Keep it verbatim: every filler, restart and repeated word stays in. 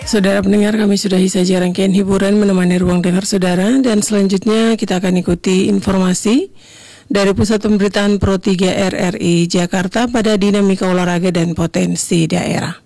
Saudara pendengar, kami sudahi saja rangkaian hiburan menemani ruang dengar saudara, dan selanjutnya kita akan ikuti informasi dari Pusat Pemberitaan Pro tiga R R I Jakarta pada dinamika olahraga dan potensi daerah.